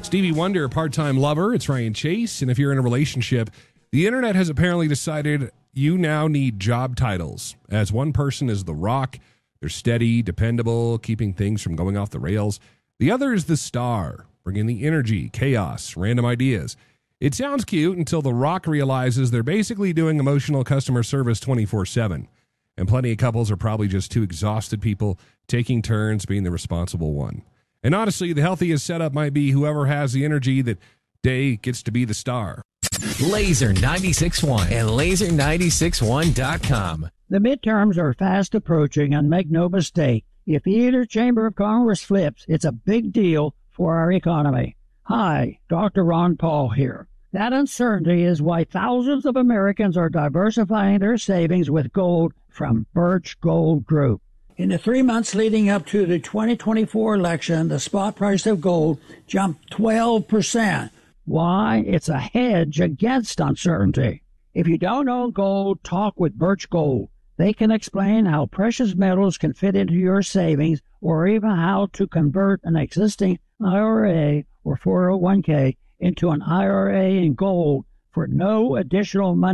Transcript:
Stevie Wonder, part-time lover. It's Ryan Chase. And if you're in a relationship, the internet has apparently decided you now need job titles. As one person is The Rock, they're steady, dependable, keeping things from going off the rails. The other is the star, bringing the energy, chaos, random ideas. It sounds cute until The Rock realizes they're basically doing emotional customer service 24/7. And plenty of couples are probably just two exhausted people taking turns being the responsible one. And honestly, the healthiest setup might be whoever has the energy that day gets to be the star. Laser 96.1 and laser961.com. The midterms are fast approaching, and make no mistake, if either chamber of Congress flips, it's a big deal for our economy. Hi, Dr. Ron Paul here. That uncertainty is why thousands of Americans are diversifying their savings with gold from Birch Gold Group. In the 3 months leading up to the 2024 election, the spot price of gold jumped 12%. Why? It's a hedge against uncertainty. If you don't own gold, talk with Birch Gold. They can explain how precious metals can fit into your savings, or even how to convert an existing IRA or 401k into an IRA in gold for no additional money.